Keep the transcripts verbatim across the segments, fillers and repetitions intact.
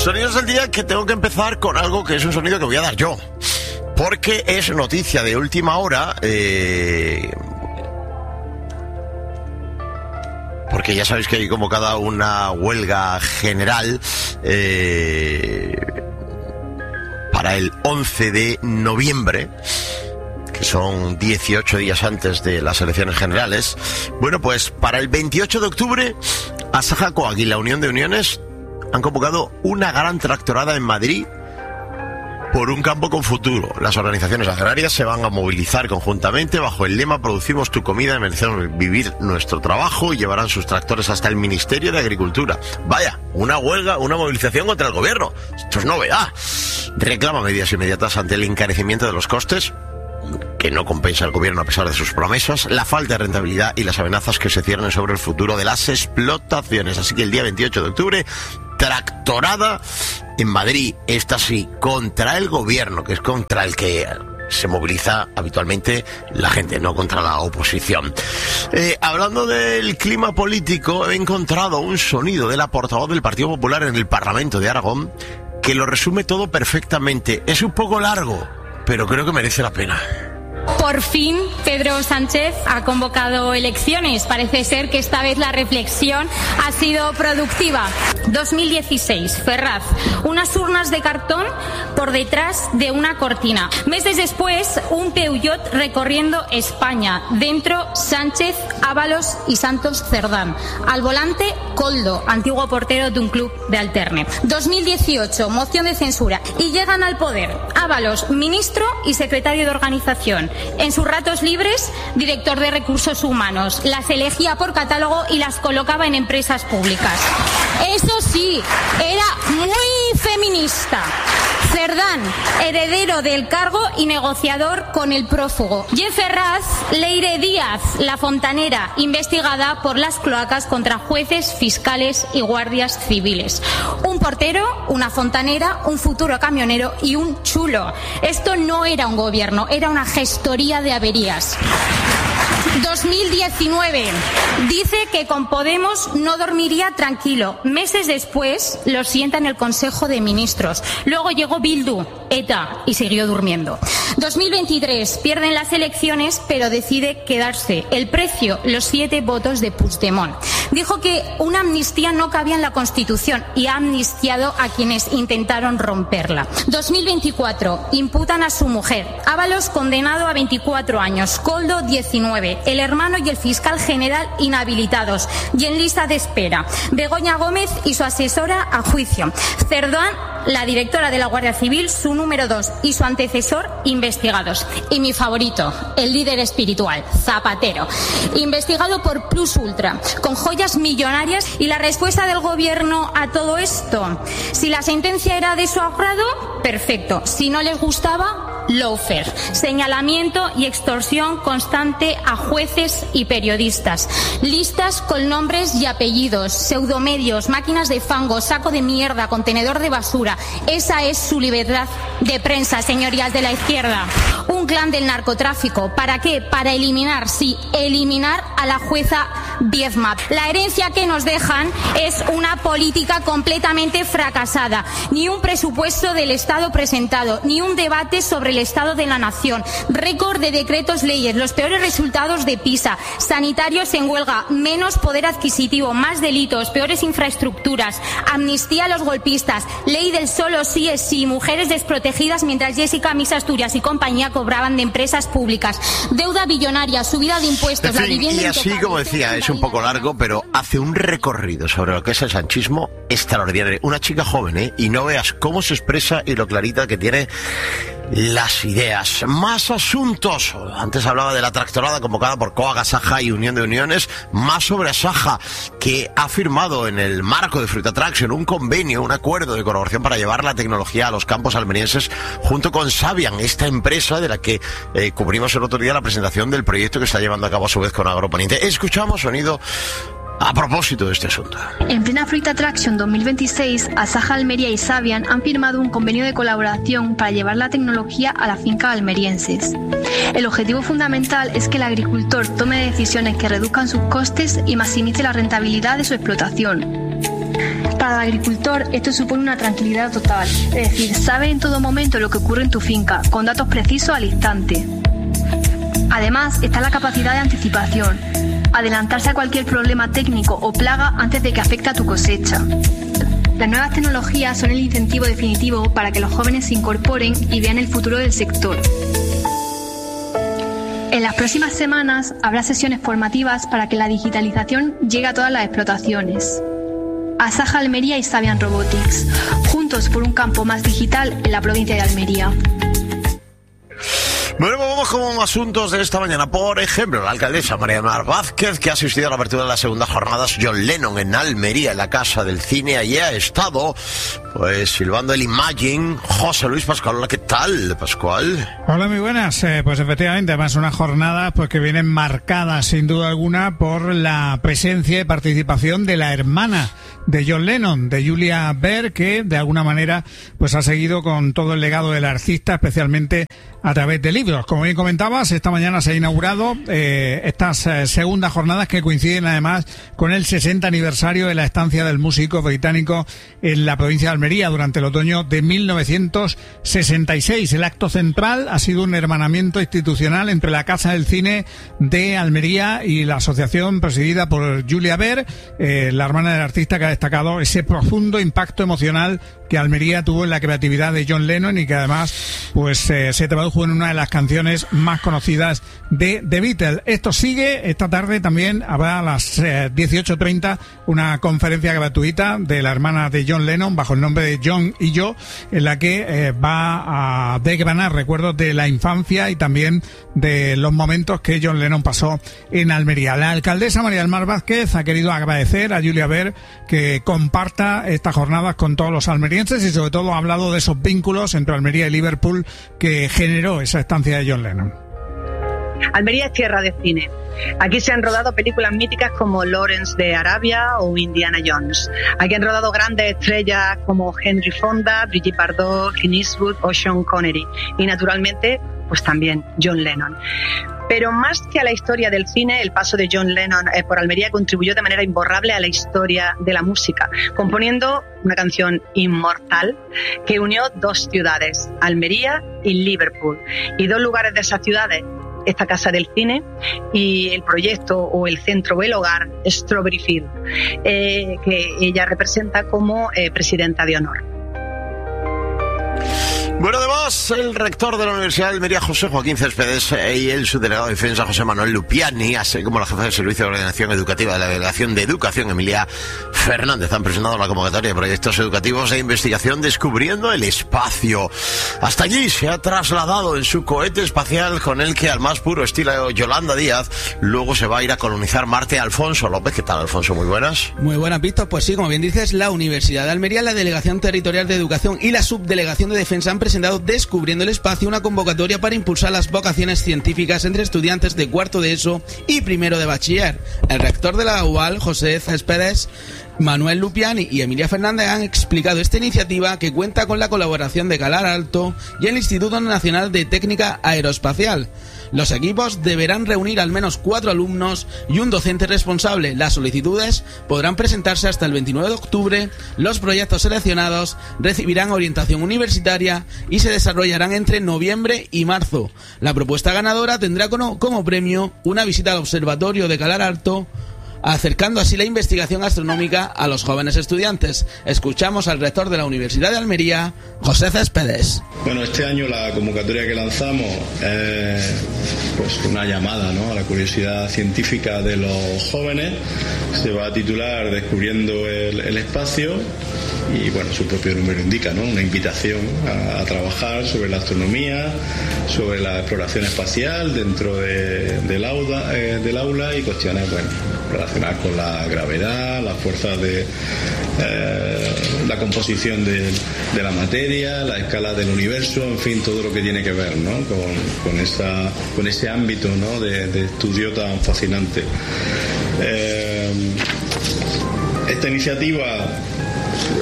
Sonidos del día, que tengo que empezar con algo que es un sonido que voy a dar yo. Porque es noticia de última hora. Eh... Porque ya sabéis que hay convocada una huelga general eh... para el once de noviembre. Que son dieciocho días antes de las elecciones generales. Bueno, pues para el veintiocho de octubre, Asaja Coag y la Unión de Uniones han convocado una gran tractorada en Madrid por un campo con futuro. Las organizaciones agrarias se van a movilizar conjuntamente bajo el lema "Producimos tu comida y merecemos vivir nuestro trabajo", y llevarán sus tractores hasta el Ministerio de Agricultura. Vaya, una huelga, una movilización contra el gobierno. Esto es novedad. Reclama medidas inmediatas ante el encarecimiento de los costes, que no compensa el gobierno a pesar de sus promesas, la falta de rentabilidad y las amenazas que se ciernen sobre el futuro de las explotaciones. Así que el día veintiocho de octubre, tractorada en Madrid, esta sí, contra el gobierno, que es contra el que se moviliza habitualmente la gente, no contra la oposición. Eh, hablando del clima político, he encontrado un sonido de la portavoz del Partido Popular en el Parlamento de Aragón que lo resume todo perfectamente. Es un poco largo, pero creo que merece la pena. Por fin, Pedro Sánchez ha convocado elecciones. Parece ser que esta vez la reflexión ha sido productiva. dos mil dieciséis, Ferraz, unas urnas de cartón por detrás de una cortina. Meses después, un Peugeot recorriendo España. Dentro, Sánchez, Ábalos y Santos Cerdán. Al volante, Koldo, antiguo portero de un club de Alterne. dos mil dieciocho, moción de censura. Y llegan al poder Ábalos, ministro y secretario de organización. En sus ratos libres, director de recursos humanos. Las elegía por catálogo y las colocaba en empresas públicas. Eso sí, era muy feminista. Cerdán, heredero del cargo y negociador con el prófugo. Y en Ferraz, Leire Díaz, la fontanera, investigada por las cloacas contra jueces, fiscales y guardias civiles. Un portero, una fontanera, un futuro camionero y un chulo. Esto no era un gobierno, era una gestoría de averías. dos mil diecinueve. Dice que con Podemos no dormiría tranquilo. Meses después lo sienta en el Consejo de Ministros. Luego llegó Bildu, ETA, y siguió durmiendo. dos mil veintitrés. Pierden las elecciones, pero decide quedarse. El precio, los siete votos de Puigdemont. Dijo que una amnistía no cabía en la Constitución y ha amnistiado a quienes intentaron romperla. dos mil veinticuatro. Imputan a su mujer. Ábalos condenado a veinticuatro años. Koldo, diecinueve. El hermano y el fiscal general inhabilitados y en lista de espera. Begoña Gómez y su asesora a juicio. Cerdán, la directora de la Guardia Civil, su número dos y su antecesor investigados. Y mi favorito, el líder espiritual, Zapatero, investigado por Plus Ultra, con joyas millonarias. Y la respuesta del gobierno a todo esto: si la sentencia era de su agrado, perfecto. Si no les gustaba, lawfare, señalamiento y extorsión constante a jueces y periodistas, listas con nombres y apellidos, pseudomedios, máquinas de fango, saco de mierda, contenedor de basura. Esa es su libertad de prensa, señorías de la izquierda. Un clan del narcotráfico. ¿Para qué? Para eliminar, sí, eliminar a la jueza Viezma. La herencia que nos dejan es una política completamente fracasada. Ni un presupuesto del Estado presentado, ni un debate sobre el Estado de la Nación. Récord de decretos leyes, los peores resultados de PISA, sanitarios en huelga, menos poder adquisitivo, más delitos, peores infraestructuras, amnistía a los golpistas, ley del solo sí es sí, mujeres desprotegidas mientras Jessica, Miss Asturias y compañía cobraban de empresas públicas, deuda billonaria, subida de impuestos, en fin, la vivienda y así, como decía, es un poco largo, pero hace un recorrido sobre lo que es el sanchismo extraordinario. Una chica joven, ¿eh? Y no veas cómo se expresa y lo clarita que tiene las ideas. Más asuntos. Antes hablaba de la tractorada convocada por Coag, Asaja y Unión de Uniones. Más sobre Asaja, que ha firmado en el marco de Fruit Attraction un convenio, un acuerdo de colaboración para llevar la tecnología a los campos almerienses junto con Sabian, esta empresa de la que eh, cubrimos el otro día la presentación del proyecto que está llevando a cabo a su vez con Agroponiente. Escuchamos sonido a propósito de este asunto. En plena Fruit Attraction dos mil veintiséis, Asaja Almería y Sabian han firmado un convenio de colaboración para llevar la tecnología a las fincas almerienses. El objetivo fundamental es que el agricultor tome decisiones que reduzcan sus costes y maximice la rentabilidad de su explotación. Para el agricultor esto supone una tranquilidad total, es decir, sabe en todo momento lo que ocurre en tu finca, con datos precisos al instante. Además, está la capacidad de anticipación, adelantarse a cualquier problema técnico o plaga antes de que afecte a tu cosecha. Las nuevas tecnologías son el incentivo definitivo para que los jóvenes se incorporen y vean el futuro del sector. En las próximas semanas habrá sesiones formativas para que la digitalización llegue a todas las explotaciones. Asaja Almería y Sabian Robotics, juntos por un campo más digital en la provincia de Almería. Bueno, vamos con asuntos de esta mañana. Por ejemplo, la alcaldesa María del Mar Vázquez, que ha asistido a la apertura de las segundas jornadas John Lennon en Almería, en la Casa del Cine. Allí ha estado, pues, silbando el Imagine. José Luis Pascual, hola, ¿qué tal, Pascual? Hola, muy buenas. Eh, pues efectivamente, además unas jornadas pues, que vienen marcadas, sin duda alguna, por la presencia y participación de la hermana de John Lennon, de Julia Baer, que de alguna manera pues ha seguido con todo el legado del artista, especialmente a través de libros. Como bien comentabas, esta mañana se ha inaugurado eh, estas eh, segundas jornadas que coinciden además con el sesenta aniversario de la estancia del músico británico en la provincia de Almería durante el otoño de mil novecientos sesenta y seis. El acto central ha sido un hermanamiento institucional entre la Casa del Cine de Almería y la asociación presidida por Julia Baer, eh, la hermana del artista, que ha destacado ese profundo impacto emocional que Almería tuvo en la creatividad de John Lennon y que además pues eh, se tradujo en una de las canciones más conocidas de The Beatles. Esto sigue, esta tarde también habrá a las eh, dieciocho treinta una conferencia gratuita de la hermana de John Lennon bajo el nombre de John y yo, en la que eh, va a desgranar recuerdos de la infancia y también de los momentos que John Lennon pasó en Almería. La alcaldesa María del Mar Vázquez ha querido agradecer a Julia Baer que comparta estas jornadas con todos los almerienses y sobre todo ha hablado de esos vínculos entre Almería y Liverpool que generó esa estancia de John Lennon. Almería es tierra de cine. Aquí se han rodado películas míticas como Lawrence de Arabia o Indiana Jones. Aquí han rodado grandes estrellas como Henry Fonda, Brigitte Bardot, Clint Eastwood o Sean Connery. Y naturalmente, pues también John Lennon. Pero más que a la historia del cine, el paso de John Lennon eh, por Almería contribuyó de manera imborrable a la historia de la música, componiendo una canción inmortal que unió dos ciudades, Almería y Liverpool, y dos lugares de esas ciudades, esta Casa del Cine y el proyecto o el centro o el hogar Strawberry Field, eh, que ella representa como eh, presidenta de honor. Bueno, además, el rector de la Universidad de Almería, José Joaquín Céspedes, y el subdelegado de Defensa, José Manuel Lupiani, así como la jefa del Servicio de Ordenación Educativa de la Delegación de Educación, Emilia Fernández, han presentado la convocatoria de proyectos educativos e investigación Descubriendo el Espacio. Hasta allí se ha trasladado en su cohete espacial con el que, al más puro estilo Yolanda Díaz, luego se va a ir a colonizar Marte. Alfonso López, ¿qué tal, Alfonso? Muy buenas. Muy buenas, Víctor. Pues sí, como bien dices, la Universidad de Almería, la Delegación Territorial de Educación y la Subdelegación de Defensa han presentado Descubriendo el Espacio, una convocatoria para impulsar las vocaciones científicas entre estudiantes de cuarto de ESO y primero de bachiller. El rector de la U A L, José Céspedes, Manuel Lupiani y Emilia Fernández han explicado esta iniciativa, que cuenta con la colaboración de Calar Alto y el Instituto Nacional de Técnica Aeroespacial. Los equipos deberán reunir al menos cuatro alumnos y un docente responsable. Las solicitudes podrán presentarse hasta el veintinueve de octubre. Los proyectos seleccionados recibirán orientación universitaria y se desarrollarán entre noviembre y marzo. La propuesta ganadora tendrá como, como premio una visita al observatorio de Calar Alto, acercando así la investigación astronómica a los jóvenes estudiantes. Escuchamos al rector de la Universidad de Almería, José Céspedes. Bueno, este año la convocatoria que lanzamos es pues una llamada, ¿no?, a la curiosidad científica de los jóvenes. Se va a titular Descubriendo el, el Espacio y, bueno, su propio número indica, ¿no?, una invitación a, a trabajar sobre la astronomía, sobre la exploración espacial dentro de, del, aula, eh, del aula y cuestiones, bueno, relacionadas con la gravedad, las fuerzas de eh, la composición de, de la materia, la escala del universo, en fin, todo lo que tiene que ver, ¿no?, con, con, esa, con ese ámbito, ¿no?, de, de estudio tan fascinante. Eh, esta iniciativa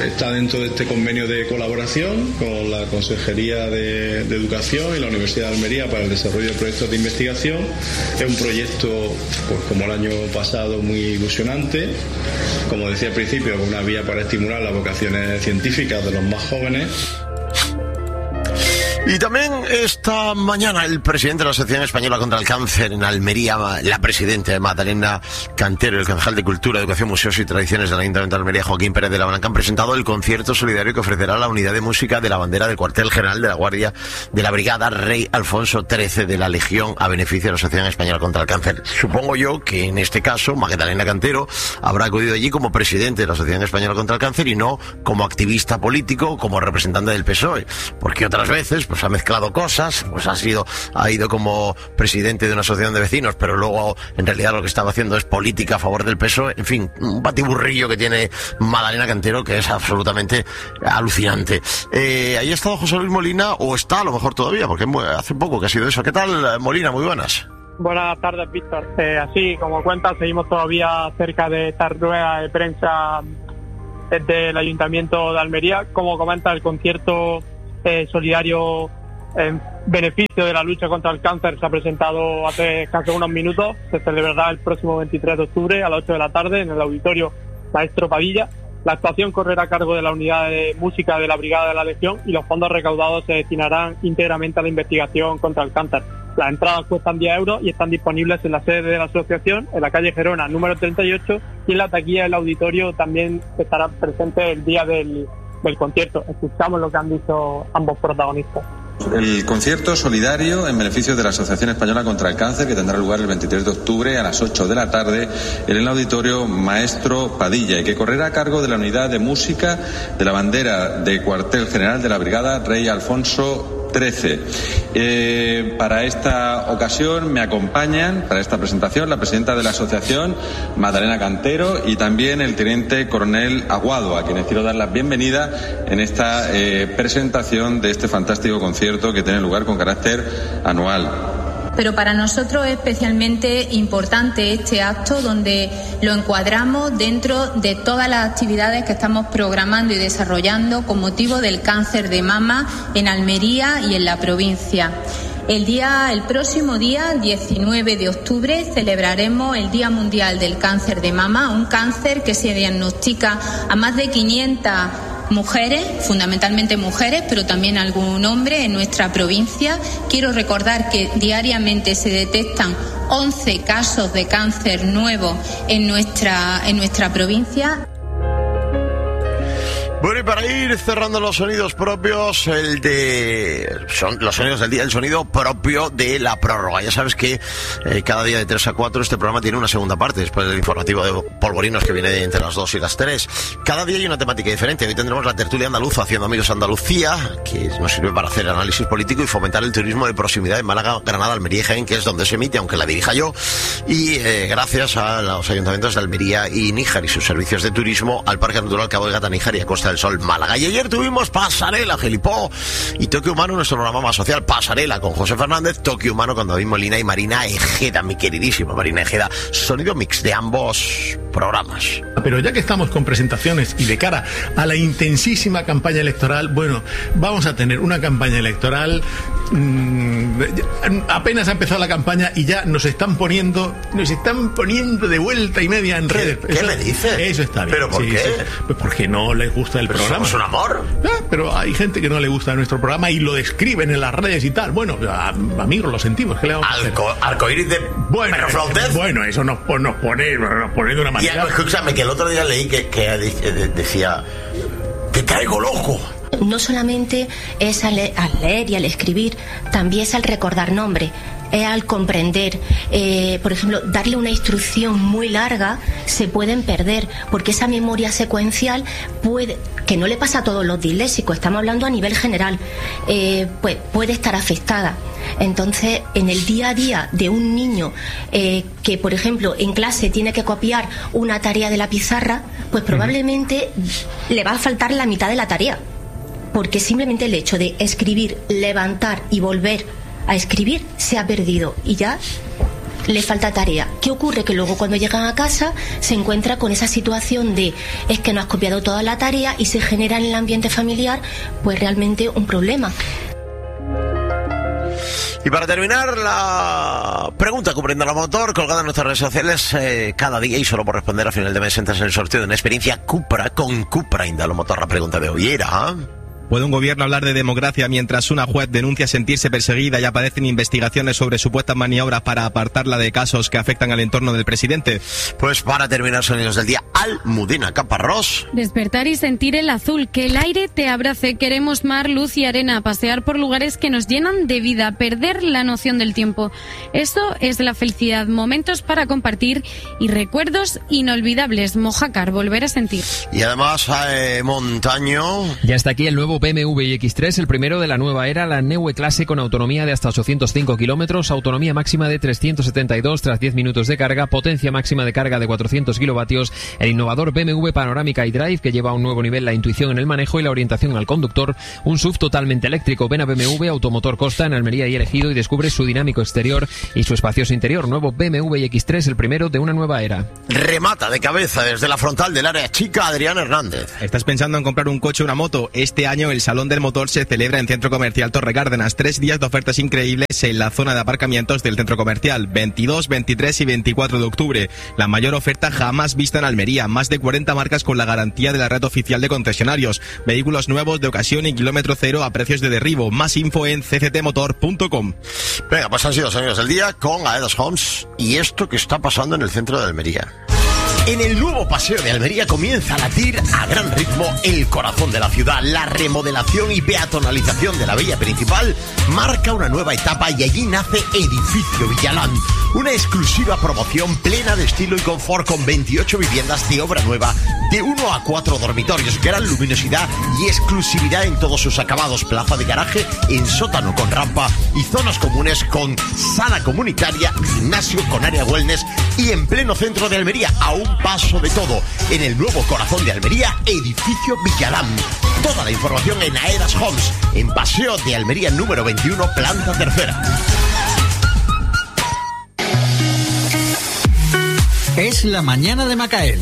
está dentro de este convenio de colaboración con la Consejería de, de Educación y la Universidad de Almería para el desarrollo de proyectos de investigación. Es un proyecto, pues como el año pasado, muy ilusionante, como decía al principio, una vía para estimular las vocaciones científicas de los más jóvenes. Y también esta mañana el presidente de la Asociación Española contra el Cáncer en Almería, la presidenta Magdalena Cantero, el concejal de Cultura, Educación, Museos y Tradiciones del Ayuntamiento de Almería, Joaquín Pérez de la Blanca, han presentado el concierto solidario que ofrecerá la unidad de música de la bandera del cuartel general de la Guardia de la Brigada Rey Alfonso trece de la Legión a beneficio de la Asociación Española contra el Cáncer. Supongo yo que en este caso Magdalena Cantero habrá acudido allí como presidente de la Asociación Española contra el Cáncer y no como activista político, como representante del P S O E, porque otras veces pues ha mezclado cosas, pues ha sido ha ido como presidente de una asociación de vecinos, pero luego en realidad lo que estaba haciendo es política a favor del P S O E. En fin, un batiburrillo que tiene Magdalena Cantero que es absolutamente alucinante. Eh, ahí ha estado José Luis Molina, o está a lo mejor todavía, porque hace poco que ha sido eso. ¿Qué tal, Molina? Muy buenas. Buenas tardes, Víctor. Eh, así como cuentas, seguimos todavía cerca de esta rueda de prensa del Ayuntamiento de Almería. Como comenta, el concierto eh, solidario en beneficio de la lucha contra el cáncer se ha presentado hace casi unos minutos. Se celebrará el próximo veintitrés de octubre a las ocho de la tarde en el auditorio Maestro Padilla. La actuación correrá a cargo de la unidad de música de la Brigada de la Legión y los fondos recaudados se destinarán íntegramente a la investigación contra el cáncer. Las entradas cuestan diez euros y están disponibles en la sede de la asociación, en la calle Gerona número treinta y ocho, y en la taquilla del auditorio también estará presente el día del, del concierto. Escuchamos lo que han dicho ambos protagonistas. El concierto solidario en beneficio de la Asociación Española contra el Cáncer, que tendrá lugar el veintitrés de octubre a las ocho de la tarde en el auditorio Maestro Padilla, y que correrá a cargo de la unidad de música de la bandera de cuartel general de la Brigada Rey Alfonso trece. Eh, para esta ocasión me acompañan, para esta presentación, la presidenta de la asociación, Magdalena Cantero, y también el teniente coronel Aguado, a quienes quiero dar la bienvenida en esta eh, presentación de este fantástico concierto que tiene lugar con carácter anual. Pero para nosotros es especialmente importante este acto, donde lo encuadramos dentro de todas las actividades que estamos programando y desarrollando con motivo del cáncer de mama en Almería y en la provincia. El día, el próximo día, diecinueve de octubre, celebraremos el Día Mundial del Cáncer de Mama, un cáncer que se diagnostica a más de quinientas mujeres, fundamentalmente mujeres, pero también algún hombre en nuestra provincia. Quiero recordar que diariamente se detectan once casos de cáncer nuevos en nuestra, en nuestra provincia. Bueno, y para ir cerrando los sonidos propios, el de son los sonidos del día, el sonido propio de la prórroga. Ya sabes que eh, cada día de tres a cuatro este programa tiene una segunda parte, después del informativo de Polvorinos, que viene entre las dos y las tres. Cada día hay una temática diferente. Hoy tendremos la tertulia andaluza, Haciendo Amigos Andalucía, que nos sirve para hacer análisis político y fomentar el turismo de proximidad en Málaga, Granada, Almería y Jaén, que es donde se emite, aunque la dirija yo. Y eh, gracias a los ayuntamientos de Almería y Níjar y sus servicios de turismo, al Parque Natural Cabo de Gata, Níjar y a Costa del Sol, Málaga. Y ayer tuvimos Pasarela, Gelipó y Toque Humano, nuestro programa más social. Pasarela con José Fernández, Toque Humano con David Molina y Marina Ejeda, mi queridísima Marina Ejeda. Sonido mix de ambos programas. Pero ya que estamos con presentaciones y de cara a la intensísima campaña electoral, bueno, vamos a tener una campaña electoral. Mmm, apenas ha empezado la campaña y ya nos están poniendo, nos están poniendo de vuelta y media en redes. ¿Qué, ¿qué me dices? Eso está bien. ¿Pero por sí, qué? Sí. Pues porque no les gusta el ¿Pero programa. ¿Somos un amor? Ah, pero hay gente que no le gusta nuestro programa y lo describen en las redes y tal. Bueno, a, amigos, lo sentimos. ¿Qué le vamos a hacer? Arco, arcoíris de bueno, perro flautez. Bueno, eso nos, nos, pone, nos pone de una manera. Ya, escúchame, que el otro día leí que, que decía: te traigo loco. No solamente es al, le- al leer y al escribir, también es al recordar nombres, es al comprender. Eh, por ejemplo, darle una instrucción muy larga se pueden perder, porque esa memoria secuencial puede, que no le pasa a todos los disléxicos, estamos hablando a nivel general, eh, pues puede estar afectada. Entonces, en el día a día de un niño eh, que, por ejemplo, en clase tiene que copiar una tarea de la pizarra, pues probablemente uh-huh. le va a faltar la mitad de la tarea, porque simplemente el hecho de escribir, levantar y volver a escribir se ha perdido y ya le falta tarea. ¿Qué ocurre? Que luego cuando llegan a casa se encuentra con esa situación de es que no has copiado toda la tarea y se genera en el ambiente familiar pues realmente un problema. Y para terminar, la pregunta cubriendo la motor, colgada en nuestras redes sociales eh, cada día, y solo por responder a final de mes entras en el sorteo de una experiencia Cupra con Cupra Indalomotor. La pregunta de hoy era... ¿Puede un gobierno hablar de democracia mientras una juez denuncia sentirse perseguida y aparecen investigaciones sobre supuestas maniobras para apartarla de casos que afectan al entorno del presidente? Pues para terminar, sonidos del día, Almudena Caparrós. Despertar y sentir el azul, que el aire te abrace, queremos mar, luz y arena, pasear por lugares que nos llenan de vida, perder la noción del tiempo. Eso es la felicidad, momentos para compartir y recuerdos inolvidables. Mojácar, volver a sentir. Y además, eh, Montaño. Ya está aquí el nuevo B M W iX tres, el primero de la nueva era, la Neue Clase con autonomía de hasta ochocientos cinco kilómetros, autonomía máxima de trescientos setenta y dos tras diez minutos de carga, potencia máxima de carga de cuatrocientos kilovatios, el innovador B M W Panorámica iDrive que lleva a un nuevo nivel la intuición en el manejo y la orientación al conductor, un S U V totalmente eléctrico. Ven a B M W Automotor Costa en Almería y Elegido y descubre su dinámico exterior y su espacioso interior. Nuevo B M W iX tres, el primero de una nueva era. Remata de cabeza desde la frontal del área chica Adrián Hernández. ¿Estás pensando en comprar un coche o una moto? Este año el Salón del Motor se celebra en Centro Comercial Torre Cárdenas. Tres días de ofertas increíbles en la zona de aparcamientos del centro comercial. veintidós, veintitrés y veinticuatro de octubre. La mayor oferta jamás vista en Almería. Más de cuarenta marcas con la garantía de la red oficial de concesionarios. Vehículos nuevos de ocasión y kilómetro cero a precios de derribo. Más info en c c t motor punto com. Venga, pues han sido los sonidos del día con Aedas Homes y esto que está pasando en el centro de Almería. En el nuevo paseo de Almería comienza a latir a gran ritmo el corazón de la ciudad. La remodelación y peatonalización de la vía principal marca una nueva etapa y allí nace Edificio Villalán, una exclusiva promoción plena de estilo y confort con veintiocho viviendas de obra nueva de uno a cuatro dormitorios, gran luminosidad y exclusividad en todos sus acabados, plaza de garaje en sótano con rampa y zonas comunes con sala comunitaria, gimnasio con área wellness y en pleno centro de Almería, a un paso de todo, en el nuevo corazón de Almería, Edificio Villalán. Toda la información en Aedas Homes, en Paseo de Almería número veintiuno, planta tercera. Es la mañana de Macael.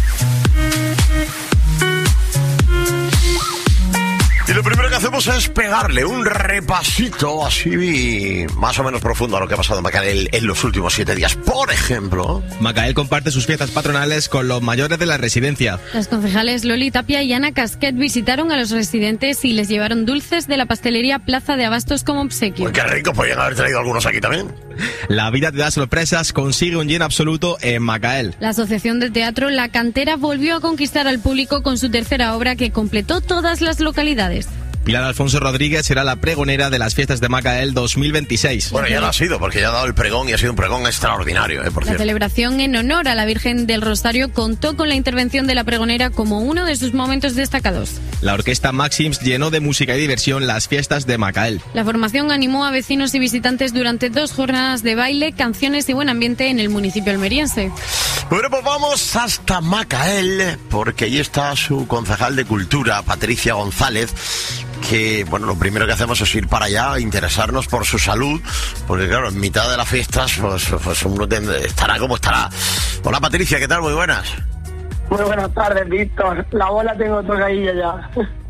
Y lo primero que hacemos es pegarle un repasito así más o menos profundo a lo que ha pasado en Macael en los últimos siete días. Por ejemplo, Macael comparte sus fiestas patronales con los mayores de la residencia. Las concejales Loli Tapia y Ana Casquet visitaron a los residentes y les llevaron dulces de la pastelería Plaza de Abastos como obsequio. Uy, qué rico, podrían haber traído algunos aquí también. La vida te da sorpresas, consigue un lleno absoluto en Macael. La Asociación de Teatro La Cantera volvió a conquistar al público con su tercera obra que completó todas las localidades. Pilar Alfonso Rodríguez será la pregonera de las fiestas de Macael dos mil veintiséis. Bueno, ya lo ha sido, porque ya ha dado el pregón y ha sido un pregón extraordinario, eh, por La cierto. celebración en honor a la Virgen del Rosario contó con la intervención de la pregonera como uno de sus momentos destacados. La orquesta Maxims llenó de música y diversión las fiestas de Macael. La formación animó a vecinos y visitantes durante dos jornadas de baile, canciones y buen ambiente en el municipio almeriense. Bueno, pues vamos hasta Macael, porque ahí está su concejal de Cultura, Patricia González, que, bueno, lo primero que hacemos es ir para allá, interesarnos por su salud, porque claro, en mitad de las fiestas, pues, pues uno estará como estará. Hola Patricia, ¿qué tal? Muy buenas. Muy buenas tardes, Víctor. La bola tengo tocadilla ya.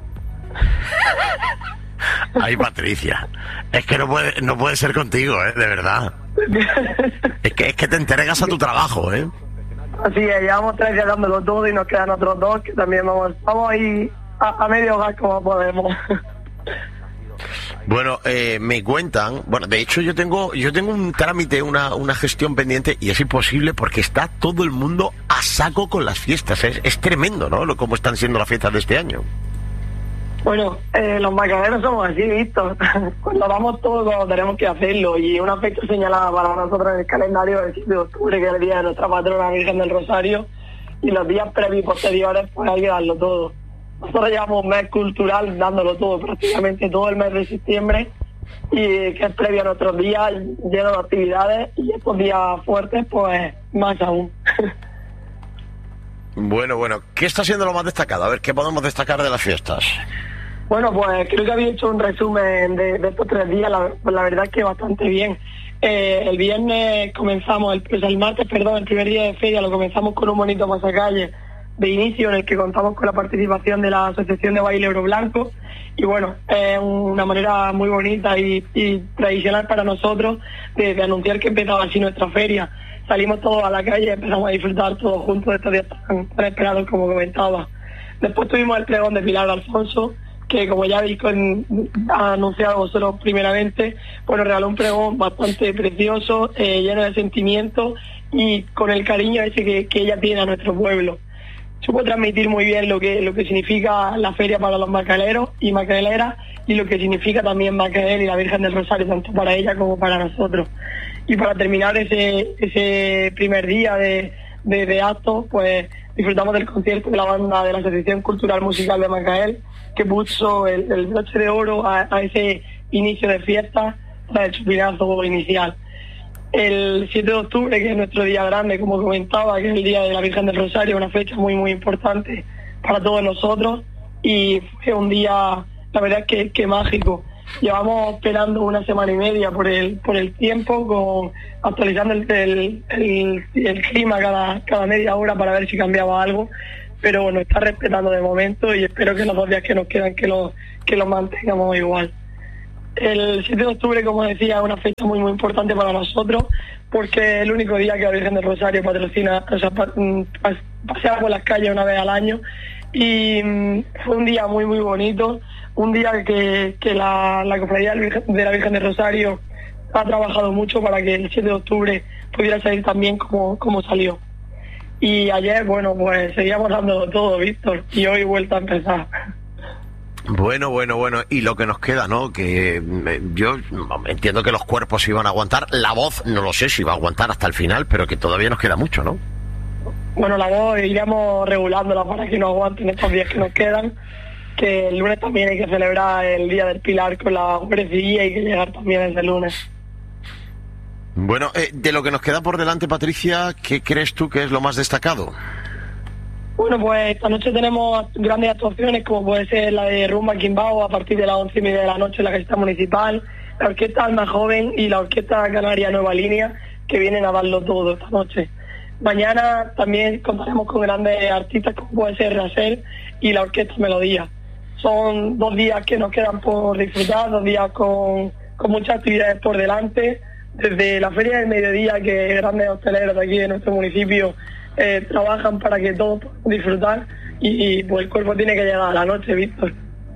Ay, Patricia, es que no puede, no puede ser contigo, ¿eh? De verdad. Es que, es que te entregas a tu trabajo, ¿eh? Así es, llevamos tres días dándolo todo y nos quedan otros dos que también vamos, vamos a ir a, a medio gas como podemos. Bueno, eh, me cuentan, bueno, de hecho yo tengo yo tengo un trámite, una, una gestión pendiente y es imposible porque está todo el mundo a saco con las fiestas. Es, es tremendo, ¿no? Lo, cómo están siendo las fiestas de este año. Bueno, eh, los macaneros somos así, Víctor. Cuando vamos todos cuando tenemos que hacerlo y una fecha señalada para nosotros en el calendario es el siete de octubre, que es el día de nuestra patrona Virgen del Rosario, y los días previos y posteriores pues hay que darlo todo. Nosotros llevamos un mes cultural dándolo todo, prácticamente todo el mes de septiembre, y que es previo a nuestros días llenos de actividades, y estos días fuertes pues más aún. Bueno, bueno, ¿qué está siendo lo más destacado? A ver, ¿qué podemos destacar de las fiestas? Bueno, pues creo que había hecho un resumen de, de estos tres días, la, pues la verdad es que bastante bien. Eh, el viernes comenzamos, el, pues el martes, perdón, el primer día de feria lo comenzamos con un bonito pasacalle de inicio en el que contamos con la participación de la Asociación de Baile Oro Blanco y bueno, es una manera muy bonita y, y tradicional para nosotros de, de anunciar que empezaba así nuestra feria. Salimos todos a la calle y empezamos a disfrutar todos juntos de estos días tan, tan esperados como comentaba. Después tuvimos el pregón de Pilar Alfonso, que como ya habéis ha anunciado vosotros primeramente, pues nos regaló un pregón bastante precioso, eh, lleno de sentimientos y con el cariño ese que, que ella tiene a nuestro pueblo. Supo transmitir muy bien lo que lo que significa la feria para los macaleros y macaleras y lo que significa también Macael y la Virgen del Rosario, tanto para ella como para nosotros. Y para terminar ese ese primer día de, de, de actos, pues disfrutamos del concierto de la banda de la Asociación Cultural Musical de Macael, que puso el, el broche de oro a, a ese inicio de fiesta tras el chupinazo inicial. El siete de octubre, que es nuestro día grande, como comentaba, que es el Día de la Virgen del Rosario, una fecha muy muy importante para todos nosotros y fue un día, la verdad que, que mágico. Llevamos esperando una semana y media por el por el tiempo, con actualizando el, el, el, el clima cada, cada media hora para ver si cambiaba algo, pero bueno, está respetando de momento y espero que los dos días que nos quedan que lo, que lo mantengamos igual. El siete de octubre, como decía, es una fecha muy muy importante para nosotros porque es el único día que la Virgen del Rosario patrocina, o sea, pasea por las calles una vez al año y mmm, fue un día muy muy bonito, un día que, que la, la Cofradía de la Virgen del Rosario ha trabajado mucho para que el siete de octubre pudiera salir tan bien como, como salió. Y ayer, bueno, pues seguíamos dándolo todo, Víctor, y hoy vuelta a empezar. Bueno, bueno, bueno, y lo que nos queda, ¿no? Que eh, yo entiendo que los cuerpos iban a aguantar, la voz no lo sé si va a aguantar hasta el final, pero que todavía nos queda mucho, ¿no? Bueno, la voz iremos regulándola para que no aguanten estos días que nos quedan, que el lunes también hay que celebrar el Día del Pilar con la hombrecilla y hay que llegar también ese lunes. Bueno, eh, de lo que nos queda por delante, Patricia, ¿qué crees tú que es lo más destacado? Bueno, pues esta noche tenemos grandes actuaciones, como puede ser la de Rumba Quimbao a partir de las once y media de la noche en la caseta municipal, la Orquesta Alma Joven y la Orquesta Canaria Nueva Línea, que vienen a darlo todo esta noche. Mañana también contaremos con grandes artistas como puede ser Racel y la Orquesta Melodía. Son dos días que nos quedan por disfrutar, dos días con, con muchas actividades por delante, desde la Feria del Mediodía, que grandes hosteleros de aquí de nuestro municipio eh, trabajan para que todos puedan disfrutar y, y pues el cuerpo tiene que llegar a la noche, Víctor.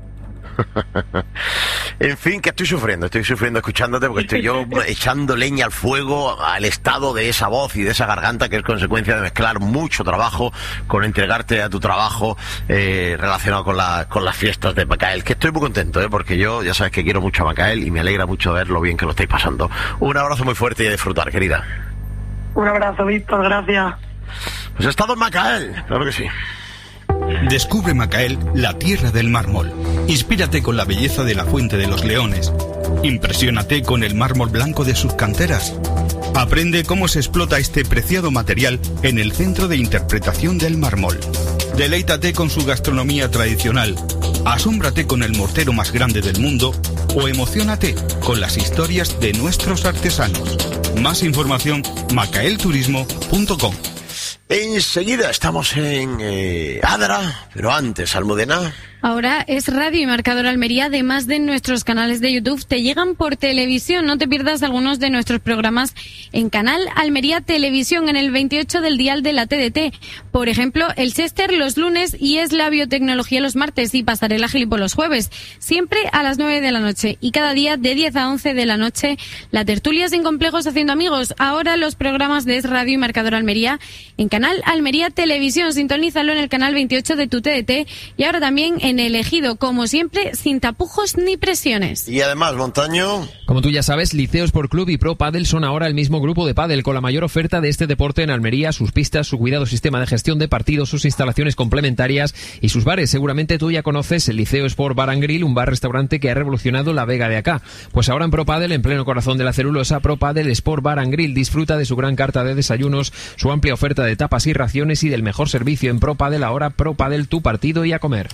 En fin, que estoy sufriendo, estoy sufriendo escuchándote porque estoy yo echando leña al fuego al estado de esa voz y de esa garganta que es consecuencia de mezclar mucho trabajo con entregarte a tu trabajo eh, relacionado con, la, con las fiestas de Macael, que estoy muy contento, ¿eh? Porque yo ya sabes que quiero mucho a Macael y me alegra mucho ver lo bien que lo estáis pasando. Un abrazo muy fuerte y a disfrutar, querida. Un abrazo, Víctor, gracias. Pues he estado en Macael, claro que sí. Descubre Macael, la tierra del mármol. Inspírate con la belleza de la Fuente de los Leones. Impresiónate con el mármol blanco de sus canteras. Aprende cómo se explota este preciado material en el Centro de Interpretación del Mármol. Deleítate con su gastronomía tradicional. Asómbrate con el mortero más grande del mundo o emociónate con las historias de nuestros artesanos. Más información, macael turismo punto com. Enseguida estamos en eh, Adra, pero antes, Almudena. Ahora es Radio y Marcador Almería, además de nuestros canales de YouTube, te llegan por televisión. No te pierdas algunos de nuestros programas en Canal Almería Televisión, en el veintiocho del dial de la T D T. Por ejemplo, el Chester los lunes y Es la Biotecnología los martes y Pasarela Gilipo los jueves, siempre a las nueve de la noche. Y cada día de diez a once de la noche, la tertulia sin complejos haciendo amigos. Ahora los programas de Es Radio y Marcador Almería en Canal Almería Televisión. Sintonízalo en el canal veintiocho de tu T D T y ahora también en Elegido, como siempre, sin tapujos ni presiones. Y además, Montaño. Como tú ya sabes, Liceo Sport Club y Pro Padel son ahora el mismo grupo de pádel, con la mayor oferta de este deporte en Almería, sus pistas, su cuidado sistema de gestión de partidos, sus instalaciones complementarias y sus bares. Seguramente tú ya conoces el Liceo Sport Bar and Grill, un bar-restaurante que ha revolucionado la Vega de acá. Pues ahora en Pro Padel, en pleno corazón de la celulosa, Pro Padel Sport Bar and Grill disfruta de su gran carta de desayunos, su amplia oferta de tapas y raciones y del mejor servicio. En Pro Padel, ahora Pro Padel, tu partido y a comer.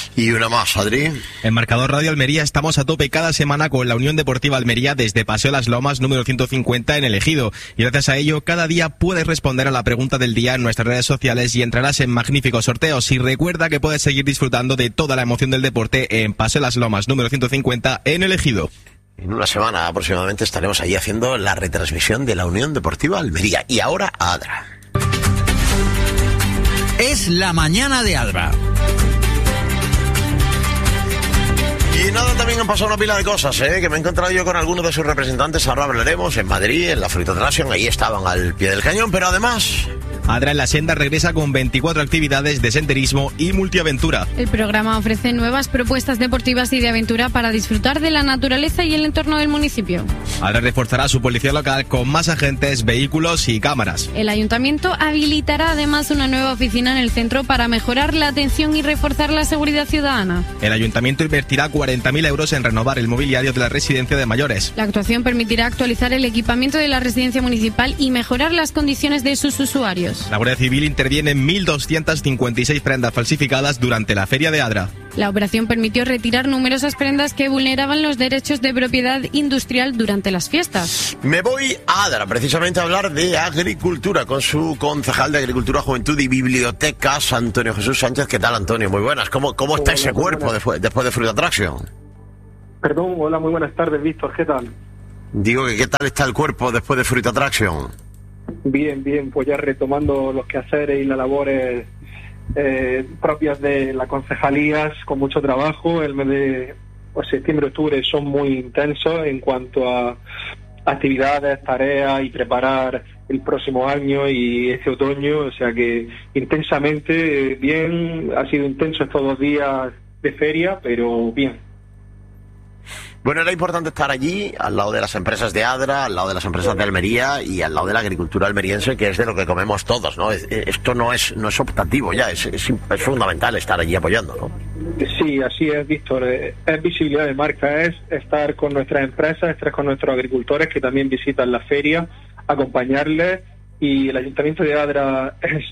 Y una más, Adri. En Marcador Radio Almería estamos a tope cada semana con la Unión Deportiva Almería desde Paseo Las Lomas número ciento cincuenta en El Ejido. Y gracias a ello, cada día puedes responder a la pregunta del día en nuestras redes sociales y entrarás en magníficos sorteos. Y recuerda que puedes seguir disfrutando de toda la emoción del deporte en Paseo Las Lomas número ciento cincuenta en El Ejido. En una semana aproximadamente estaremos allí haciendo la retransmisión de la Unión Deportiva Almería. Y ahora, Adra. Es la mañana de Adra. Y nada, también han pasado una pila de cosas, ¿eh? Que me he encontrado yo con algunos de sus representantes. Ahora hablaremos en Madrid, en la Fruit Attraction. Ahí estaban al pie del cañón, pero además... Adra en la Senda regresa con veinticuatro actividades de senderismo y multiaventura. El programa ofrece nuevas propuestas deportivas y de aventura para disfrutar de la naturaleza y el entorno del municipio. Adra reforzará su policía local con más agentes, vehículos y cámaras. El ayuntamiento habilitará además una nueva oficina en el centro para mejorar la atención y reforzar la seguridad ciudadana. El ayuntamiento invertirá cuarenta mil euros en renovar el mobiliario de la residencia de mayores. La actuación permitirá actualizar el equipamiento de la residencia municipal y mejorar las condiciones de sus usuarios. La Guardia Civil interviene en mil doscientas cincuenta y seis prendas falsificadas durante la Feria de Adra. La operación permitió retirar numerosas prendas que vulneraban los derechos de propiedad industrial durante las fiestas. Me voy a Adra, precisamente a hablar de agricultura, con su concejal de Agricultura, Juventud y Bibliotecas, Antonio Jesús Sánchez. ¿Qué tal, Antonio? Muy buenas. ¿Cómo, cómo está hola, ese cuerpo después, después de Fruit Attraction? Perdón, hola, muy buenas tardes, Víctor. ¿Qué tal? Digo que ¿qué tal está el cuerpo después de Fruit Attraction? Bien, bien, pues ya retomando los quehaceres y las labores eh, propias de las concejalías, con mucho trabajo. El mes de pues, septiembre, octubre son muy intensos en cuanto a actividades, tareas y preparar el próximo año y este otoño, o sea que intensamente bien, ha sido intenso estos dos días de feria, pero bien. Bueno, era importante estar allí, al lado de las empresas de Adra, al lado de las empresas de Almería y al lado de la agricultura almeriense, que es de lo que comemos todos, ¿no? Esto no es no es optativo ya, es, es, es fundamental estar allí apoyando, ¿no? Sí, así es, Víctor. Es visibilidad de marca, es estar con nuestras empresas, estar con nuestros agricultores que también visitan la feria, acompañarles, y el Ayuntamiento de Adra es...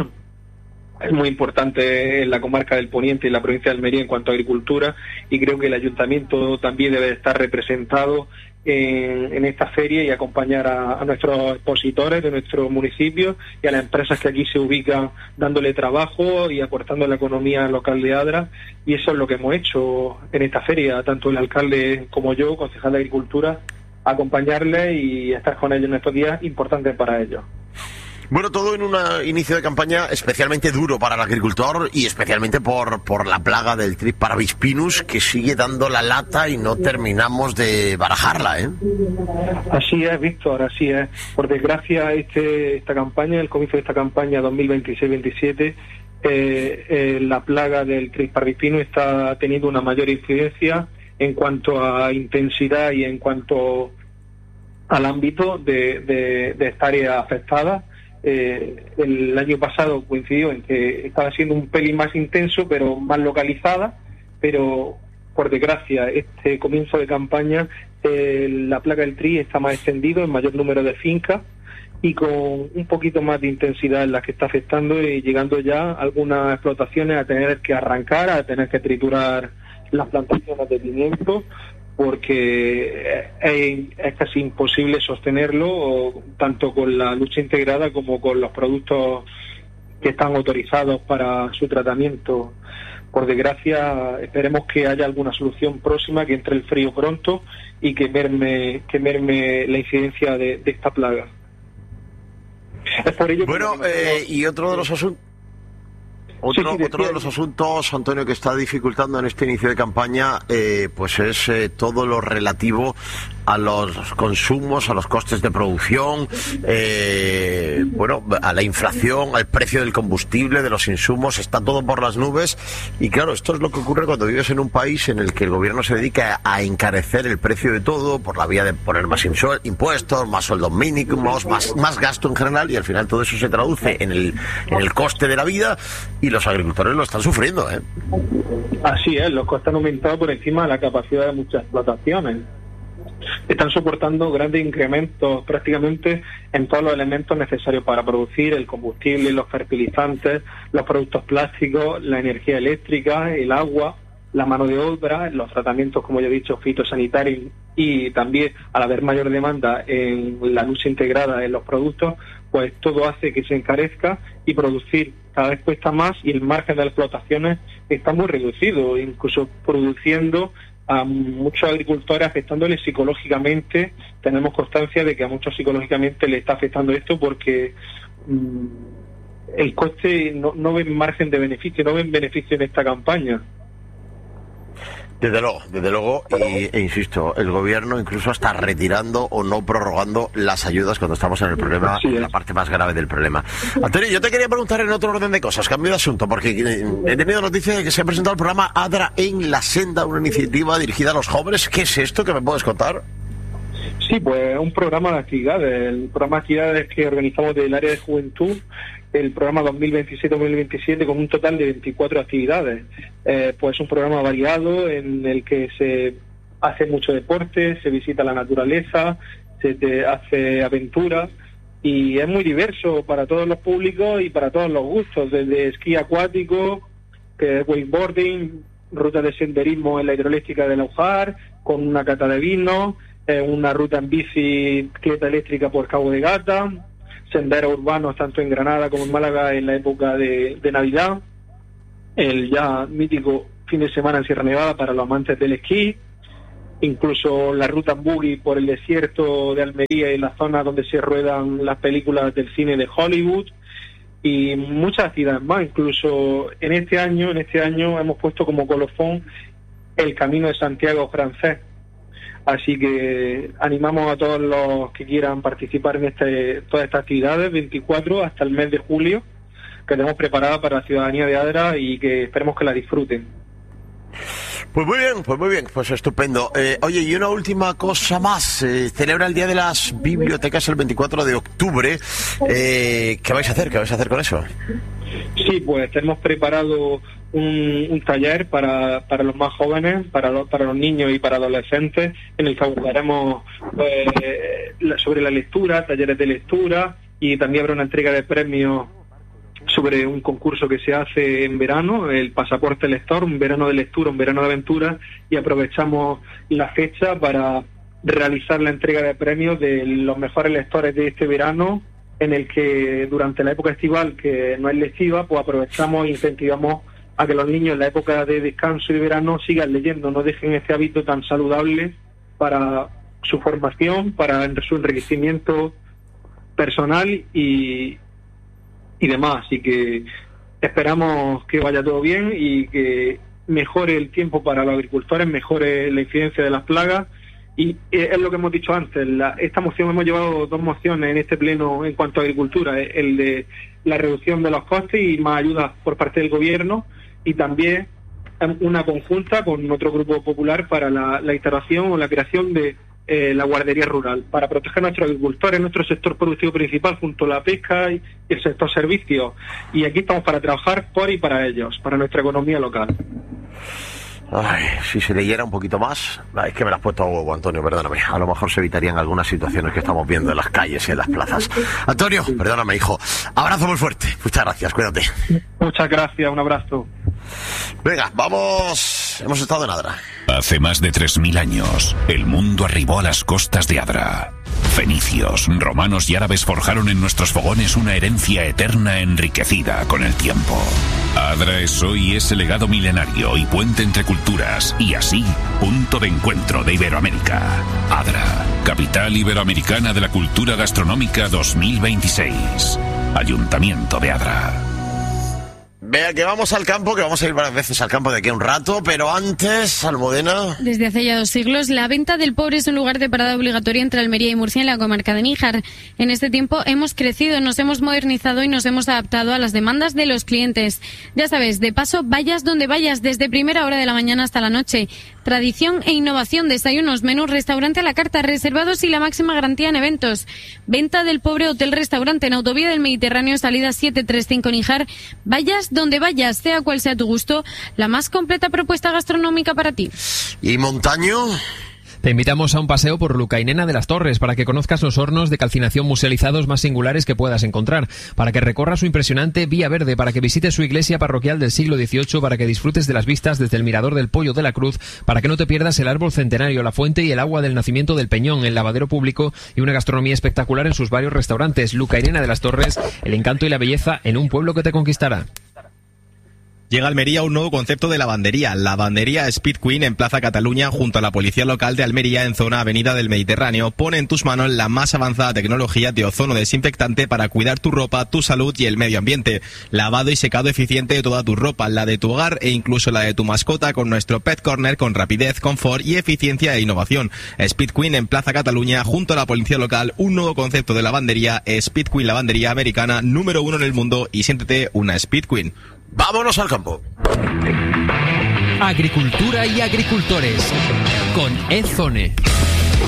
es muy importante en la comarca del Poniente y la provincia de Almería en cuanto a agricultura, y creo que el ayuntamiento también debe estar representado en, en esta feria y acompañar a, a nuestros expositores de nuestro municipio y a las empresas que aquí se ubican, dándole trabajo y aportando a la economía local de Adra, y eso es lo que hemos hecho en esta feria, tanto el alcalde como yo, concejal de Agricultura, acompañarles y estar con ellos en estos días importantes para ellos. Bueno, todo en un inicio de campaña especialmente duro para el agricultor y especialmente por, por la plaga del Trip Parvispinus, que sigue dando la lata y no terminamos de barajarla, ¿eh? Así es, Víctor, así es. Por desgracia, este, esta campaña, el comienzo de esta campaña dos mil veintiséis veintisiete, eh, eh, la plaga del Trip Parvispinus está teniendo una mayor incidencia en cuanto a intensidad y en cuanto al ámbito de, de, de esta área afectada. Eh, el año pasado coincidió en que estaba siendo un pelín más intenso, pero más localizada, pero por desgracia este comienzo de campaña eh, la plaga del tri está más extendido en mayor número de fincas y con un poquito más de intensidad en las que está afectando, y llegando ya algunas explotaciones a tener que arrancar, a tener que triturar las plantaciones de pimiento, porque es, es casi imposible sostenerlo, tanto con la lucha integrada como con los productos que están autorizados para su tratamiento. Por desgracia, esperemos que haya alguna solución próxima, que entre el frío pronto y que merme, que merme la incidencia de, de esta plaga. Es por ello bueno, que... eh, y otro de los asuntos... Otro, sí, sí, otro de los asuntos, Antonio, que está dificultando en este inicio de campaña, eh, pues es eh, todo lo relativo a los consumos, a los costes de producción, eh, bueno, a la inflación, al precio del combustible, de los insumos. Está todo por las nubes, y claro, esto es lo que ocurre cuando vives en un país en el que el gobierno se dedica a encarecer el precio de todo por la vía de poner más impuestos, más sueldos mínimos, más, más gasto en general, y al final todo eso se traduce en el, en el coste de la vida, y los agricultores lo están sufriendo, ¿eh? Así es, los costes han aumentado por encima de la capacidad de muchas explotaciones. están soportando grandes incrementos prácticamente en todos los elementos necesarios para producir el combustible, los fertilizantes, los productos plásticos, la energía eléctrica, el agua, la mano de obra, los tratamientos, como ya he dicho, fitosanitarios, y también al haber mayor demanda en la lucha integrada en los productos, pues todo hace que se encarezca y producir cada vez cuesta más, y el margen de las explotaciones está muy reducido, incluso produciendo a muchos agricultores, afectándoles psicológicamente. Tenemos constancia de que a muchos psicológicamente le está afectando esto porque mmm, el coste, no, no ven margen de beneficio, no ven beneficio en esta campaña. Desde luego, desde luego, y, e insisto, el gobierno incluso está retirando o no prorrogando las ayudas cuando estamos en el problema, en la parte más grave del problema. Antonio, yo te quería preguntar en otro orden de cosas, cambio de asunto, porque he tenido noticia de que se ha presentado el programa ADRA en la Senda, una iniciativa dirigida a los jóvenes. ¿Qué es esto? ¿Qué me puedes contar? Sí, pues un programa de actividades, el programa de actividades que organizamos del área de juventud, el programa dos mil veintisiete dos mil veintisiete, con un total de veinticuatro actividades. Eh, pues un programa variado en el que se hace mucho deporte, se visita la naturaleza, se te hace aventura, y es muy diverso para todos los públicos y para todos los gustos, desde esquí acuático, que es wakeboarding, ruta de senderismo en la hidroeléctrica de Laujar, con una cata de vino, eh, una ruta en bicicleta eléctrica por Cabo de Gata, senderos urbanos tanto en Granada como en Málaga en la época de, de Navidad, el ya mítico fin de semana en Sierra Nevada para los amantes del esquí, incluso la ruta en buggy por el desierto de Almería y la zona donde se ruedan las películas del cine de Hollywood, y muchas actividades más. Incluso en este año, en este año hemos puesto como colofón el Camino de Santiago francés. Así que animamos a todos los que quieran participar en este, todas estas actividades, veinticuatro hasta el mes de julio, que tenemos preparada para la ciudadanía de Adra y que esperemos que la disfruten. Pues muy bien, pues muy bien, pues estupendo. Eh, oye, y una última cosa más. Eh, celebra el Día de las Bibliotecas el veinticuatro de octubre. Eh, ¿Qué vais a hacer? ¿Qué vais a hacer con eso? Sí, pues tenemos preparado un, un taller para, para los más jóvenes, para los, para los niños y para adolescentes, en el que abordaremos eh, sobre la lectura, talleres de lectura, y también habrá una entrega de premios sobre un concurso que se hace en verano, el Pasaporte Lector, un verano de lectura, un verano de aventura, y aprovechamos la fecha para realizar la entrega de premios de los mejores lectores de este verano, en el que durante la época estival, que no es lectiva, pues aprovechamos e incentivamos a que los niños en la época de descanso y de verano sigan leyendo, no dejen este hábito tan saludable para su formación, para su enriquecimiento personal y y demás. Así que esperamos que vaya todo bien y que mejore el tiempo para los agricultores, mejore la incidencia de las plagas, y es lo que hemos dicho antes. La, esta moción, hemos llevado dos mociones en este pleno en cuanto a agricultura, el de la reducción de los costes y más ayudas por parte del gobierno, y también una conjunta con otro grupo popular para la, la instalación o la creación de Eh, la guardería rural, para proteger a nuestros agricultores, nuestro sector productivo principal, junto a la pesca y el sector servicios. Y aquí estamos para trabajar por y para ellos, para nuestra economía local. Ay, si se leyera un poquito más. Es que me las has puesto a huevo, Antonio, perdóname. A lo mejor se evitarían algunas situaciones que estamos viendo en las calles y en las plazas. Antonio, perdóname, hijo. Abrazo muy fuerte. Muchas gracias, cuídate. Muchas gracias, un abrazo. Venga, vamos. Hemos estado en Adra. Hace más de tres mil años, el mundo arribó a las costas de Adra. Fenicios, romanos y árabes forjaron en nuestros fogones una herencia eterna enriquecida con el tiempo. Adra es hoy ese legado milenario y puente entre culturas, y así, punto de encuentro de Iberoamérica. Adra, capital iberoamericana de la cultura gastronómica dos mil veintiséis. Ayuntamiento de Adra. Vea que vamos al campo, que vamos a ir varias veces al campo de aquí a un rato, pero antes, Almudena. Desde hace ya dos siglos, la venta del pobre es un lugar de parada obligatoria entre Almería y Murcia en la comarca de Níjar. En este tiempo hemos crecido, nos hemos modernizado y nos hemos adaptado a las demandas de los clientes. Ya sabes, de paso, vayas donde vayas, desde primera hora de la mañana hasta la noche. Tradición e innovación, desayunos, menús, restaurante a la carta, reservados y la máxima garantía en eventos. Venta del pobre hotel-restaurante en Autovía del Mediterráneo, salida siete treinta y cinco Níjar. Vayas donde vayas, sea cual sea tu gusto, la más completa propuesta gastronómica para ti. ¿Y Montaño? Te invitamos a un paseo por Lucainena de las Torres para que conozcas los hornos de calcinación musealizados más singulares que puedas encontrar, para que recorras su impresionante Vía Verde, para que visites su iglesia parroquial del siglo dieciocho, para que disfrutes de las vistas desde el Mirador del Pollo de la Cruz, para que no te pierdas el árbol centenario, la fuente y el agua del nacimiento del Peñón, el lavadero público y una gastronomía espectacular en sus varios restaurantes. Lucainena de las Torres, el encanto y la belleza en un pueblo que te conquistará. Llega a Almería un nuevo concepto de lavandería, lavandería Speed Queen en Plaza Cataluña junto a la Policía Local de Almería en zona Avenida del Mediterráneo. Pone en tus manos la más avanzada tecnología de ozono desinfectante para cuidar tu ropa, tu salud y el medio ambiente. Lavado y secado eficiente de toda tu ropa, la de tu hogar e incluso la de tu mascota con nuestro Pet Corner con rapidez, confort y eficiencia e innovación. Speed Queen en Plaza Cataluña junto a la Policía Local, un nuevo concepto de lavandería, Speed Queen Lavandería Americana número uno en el mundo y siéntete una Speed Queen. ¡Vámonos al campo! Agricultura y agricultores con Edzone.